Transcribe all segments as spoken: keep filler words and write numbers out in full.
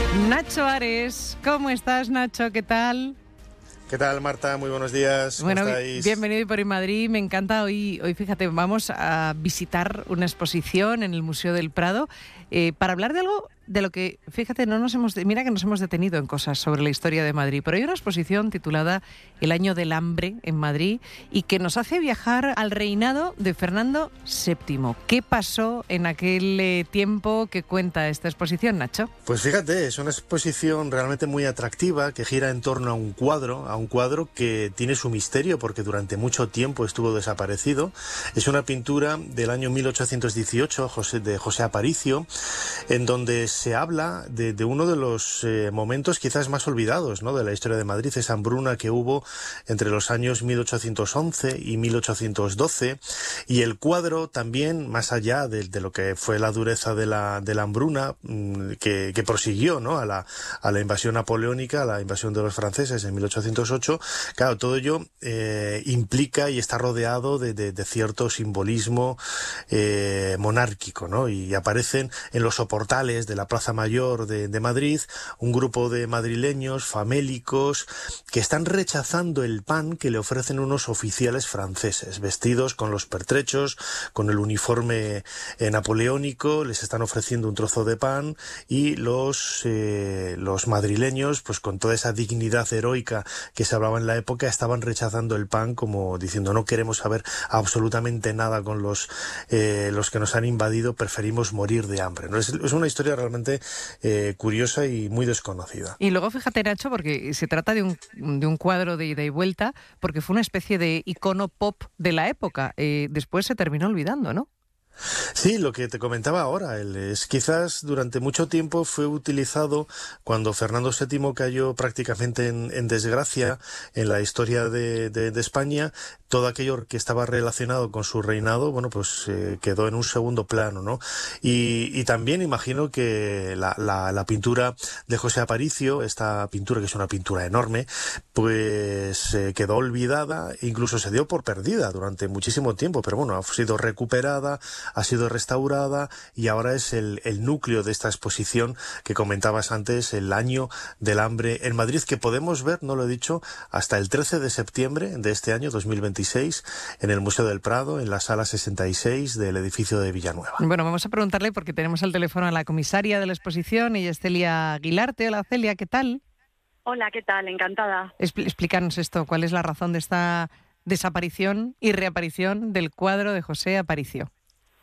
Nacho Ares, ¿cómo estás, Nacho? ¿Qué tal? ¿Qué tal, Marta? Muy buenos días. ¿Cómo bueno, estáis? Bienvenido por Madrid. Me encanta hoy, hoy, fíjate, vamos a visitar una exposición en el Museo del Prado eh, para hablar de algo de lo que, fíjate, no nos hemos, mira que nos hemos detenido en cosas sobre la historia de Madrid, pero hay una exposición titulada El año del hambre en Madrid y que nos hace viajar al reinado de Fernando séptimo. ¿Qué pasó en aquel eh, tiempo que cuenta esta exposición, Nacho? Pues fíjate, es una exposición realmente muy atractiva que gira en torno a un cuadro, a un cuadro que tiene su misterio porque durante mucho tiempo estuvo desaparecido. Es una pintura del año mil ochocientos dieciocho José, de José Aparicio, en donde se habla de, de uno de los eh, momentos quizás más olvidados, ¿no?, de la historia de Madrid, esa hambruna que hubo entre los años mil ochocientos once y mil ochocientos doce, y el cuadro también, más allá de, de lo que fue la dureza de la, de la hambruna, mmm, que, que prosiguió, ¿no?, a la, a la invasión napoleónica, a la invasión de los franceses en mil ochocientos ocho, claro, todo ello eh, implica y está rodeado de, de, de cierto simbolismo eh, monárquico, ¿no?, y aparecen en los soportales de la Plaza Mayor de, de Madrid un grupo de madrileños famélicos que están rechazando el pan que le ofrecen unos oficiales franceses, vestidos con los pertrechos, con el uniforme eh, napoleónico, les están ofreciendo un trozo de pan y los, eh, los madrileños, pues con toda esa dignidad heroica que se hablaba en la época, estaban rechazando el pan como diciendo no queremos saber absolutamente nada con los, eh, los que nos han invadido, preferimos morir de hambre, ¿no? Es, es una historia realmente eh, curiosa y muy desconocida. Y luego fíjate, Nacho, porque se trata de un, de un cuadro de ida y vuelta, porque fue una especie de icono pop de la época. Eh, después se terminó olvidando, ¿no? Sí, lo que te comentaba ahora, el, es quizás durante mucho tiempo fue utilizado cuando Fernando séptimo cayó prácticamente en, en desgracia en la historia de, de, de España. Todo aquello que estaba relacionado con su reinado, bueno, pues eh, quedó en un segundo plano, ¿no? Y, y también imagino que la, la, la pintura de José Aparicio, esta pintura que es una pintura enorme, pues eh, quedó olvidada, incluso se dio por perdida durante muchísimo tiempo, pero bueno, ha sido recuperada, ha sido restaurada y ahora es el, el núcleo de esta exposición que comentabas antes, el año del hambre en Madrid, que podemos ver, no lo he dicho, hasta el trece de septiembre de este año dos mil veintiséis en el Museo del Prado, en la sala sesenta y seis del edificio de Villanueva. Bueno, vamos a preguntarle porque tenemos al teléfono a la comisaria de la exposición, ella es Celia Aguilarte. Hola, Celia, ¿qué tal? Hola, ¿qué tal? Encantada. Expl- explícanos esto, ¿cuál es la razón de esta desaparición y reaparición del cuadro de José Aparicio?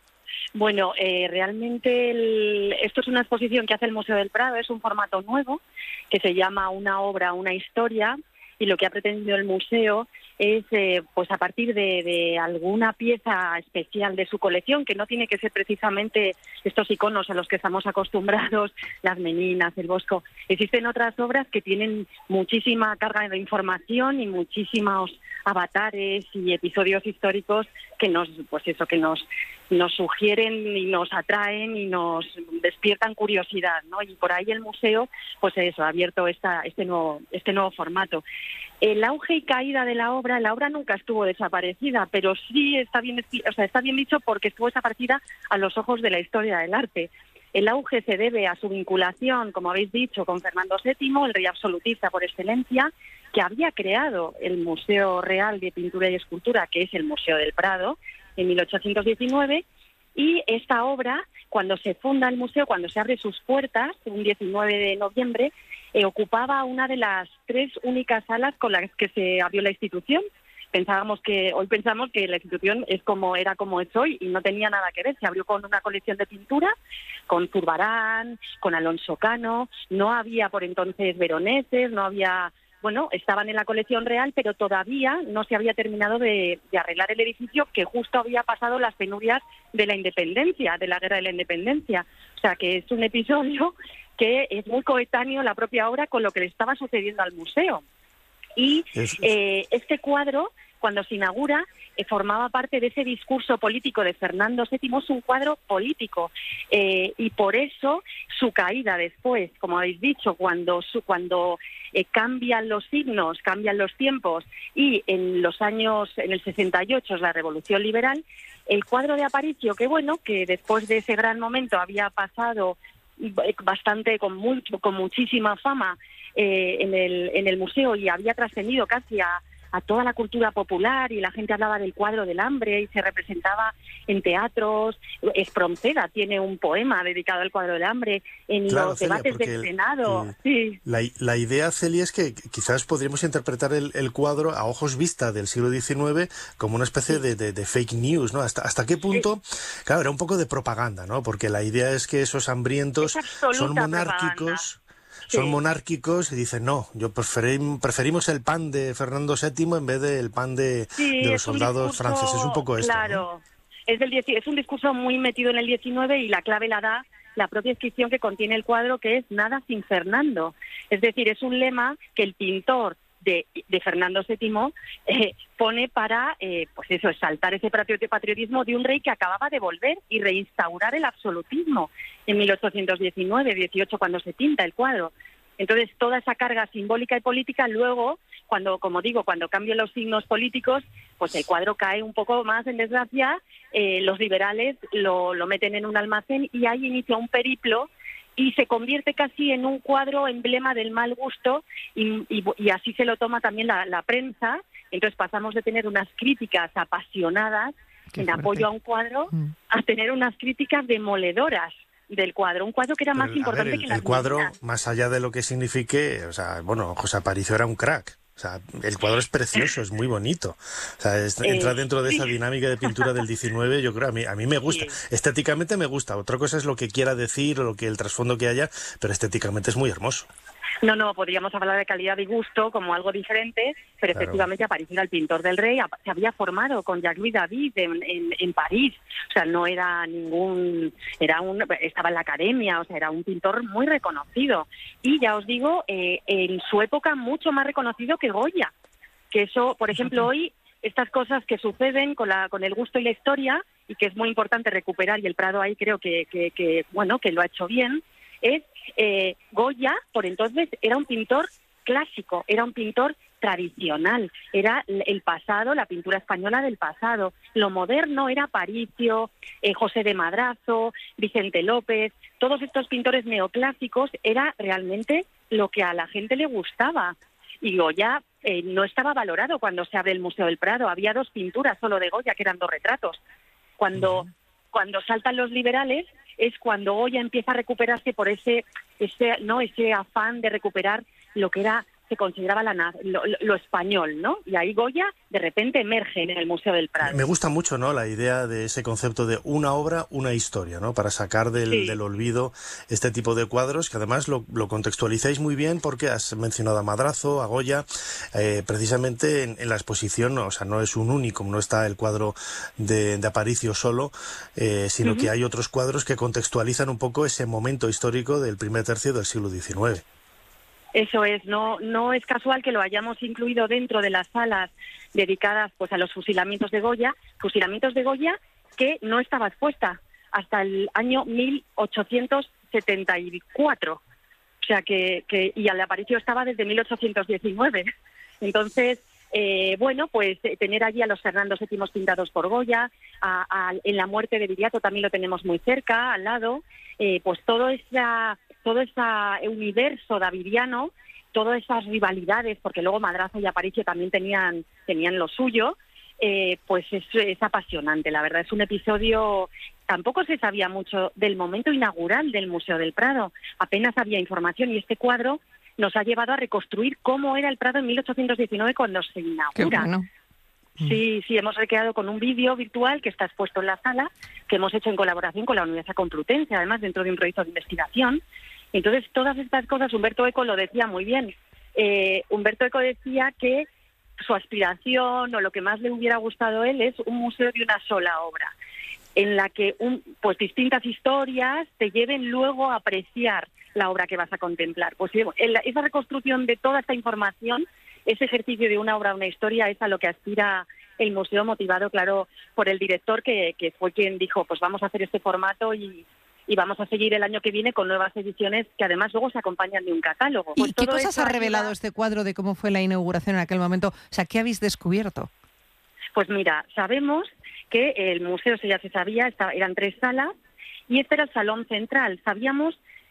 Bueno, eh, realmente el, esto es una exposición que hace el Museo del Prado, es un formato nuevo que se llama Una obra, una historia, y lo que ha pretendido el museo es, eh, pues a partir de, de alguna pieza especial de su colección, que no tiene que ser precisamente estos iconos a los que estamos acostumbrados, las meninas, el Bosco. Existen otras obras que tienen muchísima carga de información y muchísimos avatares y episodios históricos que nos, pues eso, que nos nos sugieren y nos atraen y nos despiertan curiosidad, ¿no? Y por ahí el museo, pues eso, ha abierto esta, este nuevo, este nuevo formato. El auge y caída de la obra, la obra nunca estuvo desaparecida, pero sí está bien, o sea, está bien dicho porque estuvo desaparecida a los ojos de la historia del arte. El auge se debe a su vinculación, como habéis dicho, con Fernando séptimo, el rey absolutista por excelencia, que había creado el Museo Real de Pintura y Escultura, que es el Museo del Prado, en mil ochocientos diecinueve, y esta obra, cuando se funda el museo, cuando se abre sus puertas, un diecinueve de noviembre, eh, ocupaba una de las tres únicas salas con las que se abrió la institución. Pensábamos que, hoy pensamos que la institución es como era como es hoy y no tenía nada que ver. Se abrió con una colección de pintura, con Zurbarán, con Alonso Cano, no había por entonces veroneses, no había... Bueno, estaban en la colección real, pero todavía no se había terminado de, de arreglar el edificio, que justo había pasado las penurias de la independencia, de la guerra de la independencia. O sea, que es un episodio que es muy coetáneo, la propia obra, con lo que le estaba sucediendo al museo. Y eh, este cuadro, cuando se inaugura, eh, formaba parte de ese discurso político de Fernando séptimo, es un cuadro político, eh, y por eso su caída después, como habéis dicho, cuando, su, cuando eh, cambian los signos, cambian los tiempos, y en los años, en el sesenta y ocho es la Revolución Liberal, el cuadro de Aparicio, que bueno, que después de ese gran momento había pasado bastante, con, muy, con muchísima fama eh, en, el, en el museo y había trascendido casi a, a toda la cultura popular y la gente hablaba del cuadro del hambre y se representaba en teatros. Espronceda tiene un poema dedicado al cuadro del hambre en claro, los Celia, debates del el, Senado. El, sí. la, la idea, Celia, es que quizás podríamos interpretar el, el cuadro a ojos vista del siglo diecinueve como una especie sí. de, de, de fake news, ¿no? ¿Hasta, hasta qué punto? Sí. Claro, era un poco de propaganda, ¿no? Porque la idea es que esos hambrientos son monárquicos... Son sí. monárquicos y dicen, no, yo preferim, preferimos el pan de Fernando séptimo en vez del pan de, sí, de los soldados discurso, franceses. Es un poco esto, claro, ¿no? es, del diez, es un discurso muy metido en el diecinueve y la clave la da la propia inscripción que contiene el cuadro, que es nada sin Fernando. Es decir, es un lema que el pintor de, de Fernando séptimo eh, pone para, eh, pues eso, exaltar ese patriotismo de un rey que acababa de volver y reinstaurar el absolutismo en mil ochocientos diecinueve, dieciocho, cuando se pinta el cuadro. Entonces, toda esa carga simbólica y política, luego, cuando, como digo, cuando cambian los signos políticos, pues el cuadro cae un poco más en desgracia, eh, los liberales lo, lo meten en un almacén y ahí inicia un periplo y se convierte casi en un cuadro emblema del mal gusto y, y, y así se lo toma también la, la prensa. Entonces pasamos de tener unas críticas apasionadas Qué en fuerte. apoyo a un cuadro mm. a tener unas críticas demoledoras del cuadro, un cuadro que era Pero, más importante ver, el, que las el cuadro, medidas. Más allá de lo que signifique, o sea, bueno, José Aparicio era un crack. O sea, el cuadro es precioso, es muy bonito. O sea, es, eh, entra dentro de esa dinámica de pintura del diecinueve, yo creo, a mí, a mí me gusta. Sí. Estéticamente me gusta. Otra cosa es lo que quiera decir o lo que el trasfondo que haya, pero estéticamente es muy hermoso. No, no, podríamos hablar de calidad y gusto como algo diferente, pero claro. Efectivamente Aparicio era el pintor del rey, se había formado con Jacques-Louis David en, en, en París, o sea, no era ningún, era un, estaba en la academia, o sea, era un pintor muy reconocido. Y ya os digo, eh, en su época mucho más reconocido que Goya, que eso, por ejemplo, hoy, estas cosas que suceden con, la, con el gusto y la historia, y que es muy importante recuperar, y el Prado ahí creo que, que, que bueno, que lo ha hecho bien, es eh, Goya, por entonces, era un pintor clásico, era un pintor tradicional, era el pasado, la pintura española del pasado. Lo moderno era Aparicio, eh, José de Madrazo, Vicente López, todos estos pintores neoclásicos era realmente lo que a la gente le gustaba. Y Goya eh, no estaba valorado cuando se abre el Museo del Prado, había dos pinturas solo de Goya, que eran dos retratos. Cuando, uh-huh. cuando saltan los liberales, es cuando Goya empieza a recuperarse por ese, ese, ¿no? ese afán de recuperar lo que era, se consideraba la, lo, lo español, ¿no? Y ahí Goya de repente emerge en el Museo del Prado. Me gusta mucho, ¿no?, la idea de ese concepto de una obra, una historia, ¿no?, para sacar del, sí. del olvido este tipo de cuadros, que además lo, lo contextualizáis muy bien porque has mencionado a Madrazo, a Goya, eh, precisamente en, en la exposición, o sea, no es un único, no está el cuadro de, de Aparicio solo, eh, sino uh-huh. que hay otros cuadros que contextualizan un poco ese momento histórico del primer tercio del siglo diecinueve. Eso es, no no es casual que lo hayamos incluido dentro de las salas dedicadas pues a los fusilamientos de Goya, fusilamientos de Goya que no estaba expuesta hasta el año mil ochocientos setenta y cuatro, o sea que, que y al Aparicio estaba desde mil ochocientos diecinueve. Entonces, eh, bueno, pues tener allí a los Fernando séptimos pintados por Goya, a, a, en la muerte de Viriato también lo tenemos muy cerca, al lado, eh, pues todo esa... todo ese universo davidiano, todas esas rivalidades, porque luego Madrazo y Aparicio también tenían tenían lo suyo, eh, pues es, es apasionante, la verdad. Es un episodio, tampoco se sabía mucho del momento inaugural del Museo del Prado, apenas había información y este cuadro nos ha llevado a reconstruir cómo era el Prado en mil ochocientos diecinueve cuando se inaugura. Qué bueno. Sí, sí, hemos recreado con un vídeo virtual que está expuesto en la sala, que hemos hecho en colaboración con la Universidad Complutense, además dentro de un proyecto de investigación. Entonces, todas estas cosas, Humberto Eco lo decía muy bien. Eh, Humberto Eco decía que su aspiración o lo que más le hubiera gustado a él es un museo de una sola obra, en la que un, pues distintas historias te lleven luego a apreciar la obra que vas a contemplar. Pues esa reconstrucción de toda esta información, ese ejercicio de una obra, una historia, es a lo que aspira el museo, motivado, claro, por el director, que, que fue quien dijo, pues vamos a hacer este formato y, y vamos a seguir el año que viene con nuevas ediciones que además luego se acompañan de un catálogo. ¿Y pues qué cosas ha revelado ayuda... este cuadro de cómo fue la inauguración en aquel momento? O sea, ¿qué habéis descubierto? Pues mira, sabemos que el museo, ya se sabía, estaba, eran tres salas, y este era el salón central. Sabíamos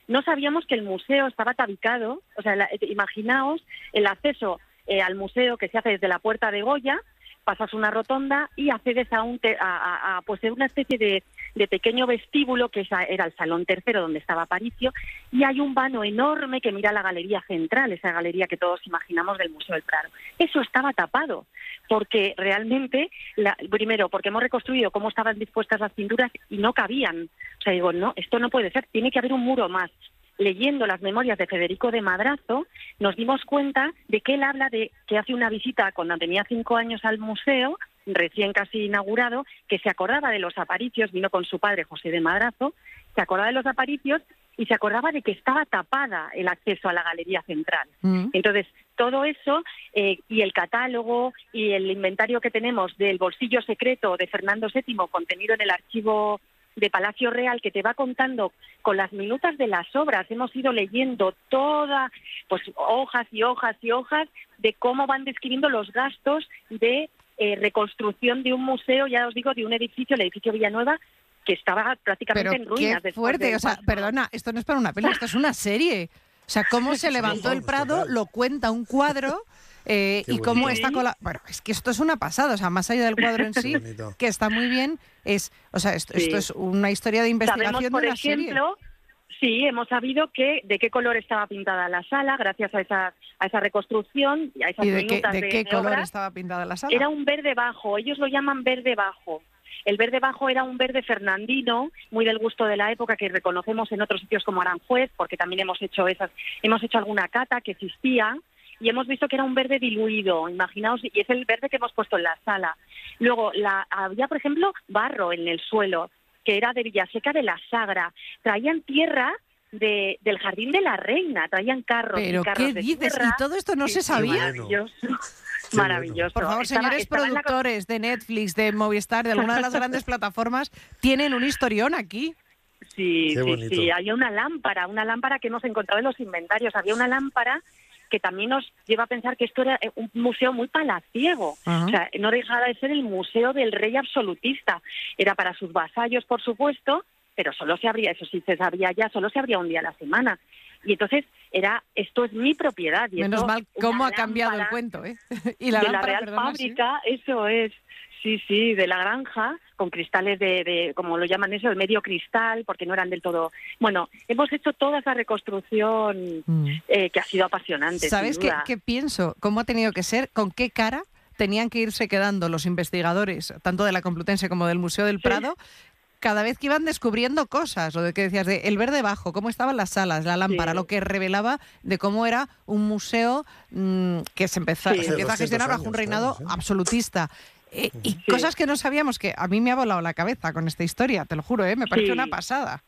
no sabíamos que el museo estaba tabicado. O sea, la, imaginaos el acceso eh, al museo que se hace desde la Puerta de Goya, pasas una rotonda y accedes a, un te, a, a, a pues una especie de, de pequeño vestíbulo, que esa era el salón tercero donde estaba Aparicio, y hay un vano enorme que mira la galería central, esa galería que todos imaginamos del Museo del Prado. Eso estaba tapado, porque realmente, la, primero, porque hemos reconstruido cómo estaban dispuestas las pinturas y no cabían. O sea, digo, no, esto no puede ser, tiene que haber un muro más. Leyendo las memorias de Federico de Madrazo, nos dimos cuenta de que él habla de que hace una visita cuando tenía cinco años al museo, recién casi inaugurado, que se acordaba de los Aparicios, vino con su padre José de Madrazo, se acordaba de los Aparicios y se acordaba de que estaba tapada el acceso a la galería central. Mm. Entonces, todo eso eh, y el catálogo y el inventario que tenemos del bolsillo secreto de Fernando séptimo contenido en el archivo de Palacio Real, que te va contando con las minutas de las obras. Hemos ido leyendo todas, pues hojas y hojas y hojas de cómo van describiendo los gastos de eh, reconstrucción de un museo, ya os digo, de un edificio, el edificio Villanueva, que estaba prácticamente Pero en ruinas. Qué fuerte, o sea, perdona, esto no es para una peli, esto es una serie. O sea, cómo se levantó el Prado, lo cuenta un cuadro. Eh, y cómo está con la... Bueno, es que esto es una pasada, o sea, más allá del cuadro en sí, que está muy bien, es, o sea, esto, sí. esto es una historia de investigación. Sabemos, por de una ejemplo, serie. Sí, hemos sabido que de qué color estaba pintada la sala, gracias a esa a esa reconstrucción y a esas ¿Y de minutas qué, de de, qué de color obra. estaba pintada la sala? Era un verde bajo, ellos lo llaman verde bajo. El verde bajo era un verde fernandino, muy del gusto de la época, que reconocemos en otros sitios como Aranjuez, porque también hemos hecho esas, hemos hecho alguna cata que existía. Y hemos visto que era un verde diluido, imaginaos, y es el verde que hemos puesto en la sala. Luego, la, había, por ejemplo, barro en el suelo, que era de Villaseca de la Sagra. Traían tierra de, del Jardín de la Reina, traían carros ¿Pero y carros qué de dices? tierra. ¿Y todo esto no sí, se sabía? Maravilloso. Maravilloso. Por favor, Estaba, señores estaba productores la... de Netflix, de Movistar, de alguna de las grandes plataformas, tienen un historión aquí. Sí, Qué sí, bonito. sí. Había una lámpara, una lámpara que hemos encontrado en los inventarios. Había una lámpara que también nos lleva a pensar que esto era un museo muy palaciego. Uh-huh. O sea, no dejaba de ser el museo del rey absolutista. Era para sus vasallos, por supuesto, pero solo se abría, eso sí se sabía ya, solo se abría un día a la semana. Y entonces era, esto es mi propiedad. Y Menos esto, mal cómo ha cambiado el cuento, ¿eh? Y la de lámpara, la Real perdona, Fábrica, ¿sí? Eso es. Sí, sí, de la granja, con cristales de, de, como lo llaman eso, el medio cristal, porque no eran del todo... Bueno, hemos hecho toda esa reconstrucción mm. eh, que ha sido apasionante. ¿Sabes qué, qué pienso? ¿Cómo ha tenido que ser? ¿Con qué cara tenían que irse quedando los investigadores, tanto de la Complutense como del Museo del Prado, sí. cada vez que iban descubriendo cosas? Lo de que decías, de el verde bajo, cómo estaban las salas, la lámpara, sí. lo que revelaba de cómo era un museo mmm, que se, empezó, sí. se empieza a gestionar bajo un reinado claro, sí. absolutista. Eh, y sí. cosas que no sabíamos, que a mí me ha volado la cabeza con esta historia, te lo juro, ¿eh? Me parece sí. una pasada.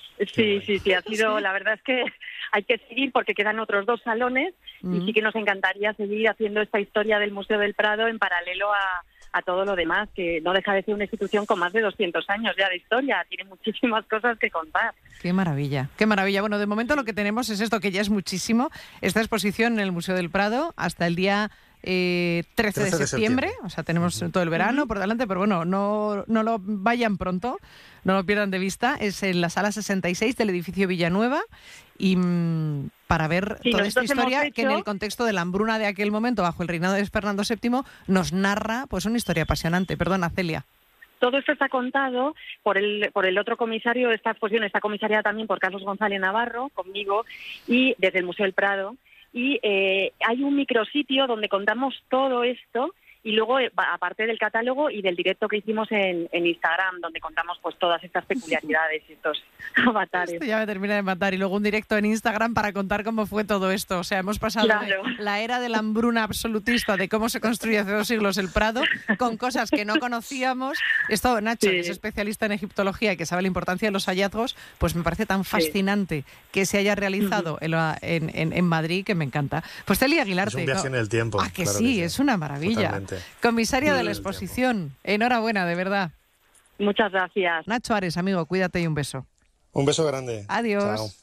Sí, sí, sí, ha sido, sí. la verdad es que hay que seguir porque quedan otros dos salones mm. y sí que nos encantaría seguir haciendo esta historia del Museo del Prado en paralelo a, a todo lo demás, que no deja de ser una institución con más de doscientos años ya de historia, tiene muchísimas cosas que contar. Qué maravilla, qué maravilla. Bueno, de momento lo que tenemos es esto, que ya es muchísimo, esta exposición en el Museo del Prado hasta el día... Eh, trece de septiembre, o sea, tenemos uh-huh. todo el verano uh-huh. por delante, pero bueno, no, no lo vayan pronto, no lo pierdan de vista. Es en la sala sesenta y seis del edificio Villanueva y mmm, para ver sí, toda esta historia hecho... que en el contexto de la hambruna de aquel momento bajo el reinado de Fernando séptimo nos narra pues una historia apasionante. Perdona, Celia. Todo esto está contado por el por el otro comisario de esta exposición, está comisariada también por Carlos González Navarro, conmigo, y desde el Museo del Prado. Y eh, hay un micrositio donde contamos todo esto y luego, aparte del catálogo y del directo que hicimos en, en Instagram, donde contamos pues todas estas peculiaridades y estos avatares. Esto ya me termina de matar. Y luego un directo en Instagram para contar cómo fue todo esto. O sea, hemos pasado claro. de la era de la hambruna absolutista, de cómo se construyó hace dos siglos el Prado, con cosas que no conocíamos. Esto, Nacho, sí. que es especialista en egiptología y que sabe la importancia de los hallazgos, pues me parece tan fascinante sí. que se haya realizado uh-huh. en, en, en Madrid, que me encanta. Pues Celia Aguilarte. Es un viaje en el tiempo. Ah, que claro sí, que sí, es una maravilla. Totalmente. Comisaria de la exposición, enhorabuena, de verdad. Muchas gracias. Nacho Ares, amigo, cuídate y un beso. Un beso grande. Adiós. Chao.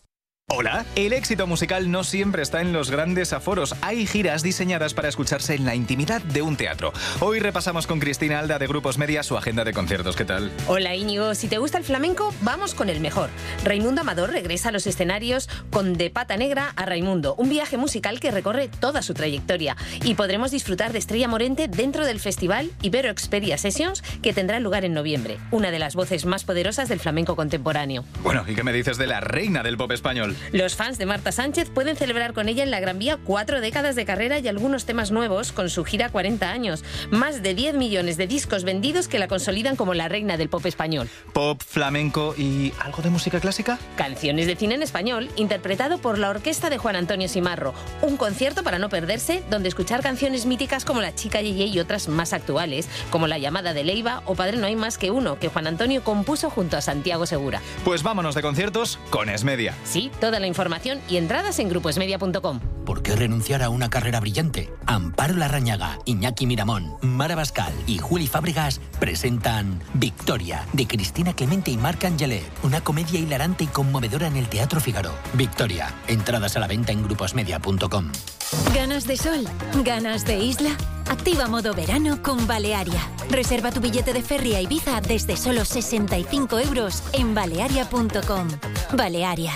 Hola, el éxito musical no siempre está en los grandes aforos. Hay giras diseñadas para escucharse en la intimidad de un teatro. Hoy repasamos con Cristina Alda de Grupos Media su agenda de conciertos. ¿Qué tal? Hola Íñigo, si te gusta el flamenco, vamos con el mejor. Raimundo Amador regresa a los escenarios con De Pata Negra a Raimundo, un viaje musical que recorre toda su trayectoria. Y podremos disfrutar de Estrella Morente dentro del festival Ibero Experia Sessions, que tendrá lugar en noviembre. Una de las voces más poderosas del flamenco contemporáneo. Bueno, ¿y qué me dices de la reina del pop español? Los fans de Marta Sánchez pueden celebrar con ella en la Gran Vía cuatro décadas de carrera y algunos temas nuevos con su gira cuarenta años. Más de diez millones de discos vendidos que la consolidan como la reina del pop español. Pop, flamenco y ¿algo de música clásica? Canciones de cine en español, interpretado por la orquesta de Juan Antonio Simarro. Un concierto para no perderse, donde escuchar canciones míticas como La Chica Yeye y otras más actuales, como La Llamada de Leiva o Padre No Hay Más Que Uno, que Juan Antonio compuso junto a Santiago Segura. Pues vámonos de conciertos con Esmedia. Sí, toda la información y entradas en gruposmedia punto com. ¿Por qué renunciar a una carrera brillante? Amparo Larrañaga, Iñaki Miramón, Mara Bascal y Juli Fábregas presentan Victoria, de Cristina Clemente y Marc Angelet, una comedia hilarante y conmovedora en el Teatro Fígaro. Victoria, entradas a la venta en gruposmedia punto com. ¿Ganas de sol? ¿Ganas de isla? Activa modo verano con Balearia. Reserva tu billete de ferry a Ibiza desde solo sesenta y cinco euros en balearia punto com. Balearia.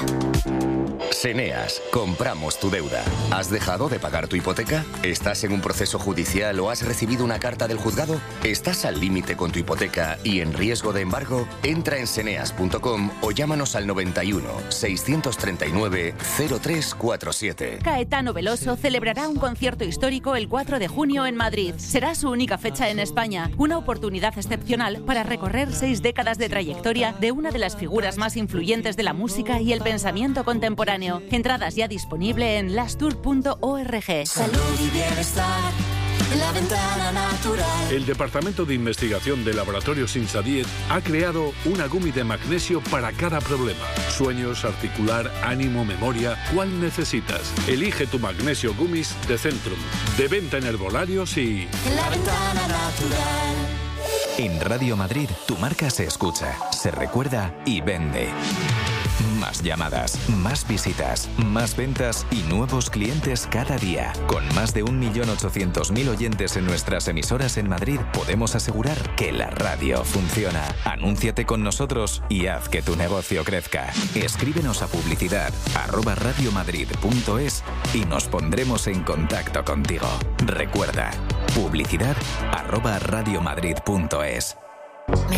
Seneas, compramos tu deuda. ¿Has dejado de pagar tu hipoteca? ¿Estás en un proceso judicial o has recibido una carta del juzgado? ¿Estás al límite con tu hipoteca y en riesgo de embargo? Entra en seneas punto com o llámanos al noventa y uno, seiscientos treinta y nueve, cero tres cuarenta y siete. Caetano Veloso celebrará un concierto histórico el cuatro de junio en Madrid. Será su única fecha en España, una oportunidad excepcional para recorrer seis décadas de trayectoria de una de las figuras más influyentes de la música y el pensamiento contemporáneo. Entradas ya disponible en lastour punto org. Salud y bienestar en la ventana natural. El Departamento de Investigación de Laboratorios Insadiet ha creado una gummy de magnesio para cada problema. Sueños, articular, ánimo, memoria. ¿Cuál necesitas? Elige tu magnesio gummies de Centrum. De venta en herbolarios y... En la ventana natural. En Radio Madrid, tu marca se escucha, se recuerda y vende. Más llamadas, más visitas, más ventas y nuevos clientes cada día. Con más de un millón ochocientos mil oyentes en nuestras emisoras en Madrid, podemos asegurar que la radio funciona. Anúnciate con nosotros y haz que tu negocio crezca. Escríbenos a publicidad arroba radiomadrid punto es y nos pondremos en contacto contigo. Recuerda, publicidad arroba radiomadrid punto es. Me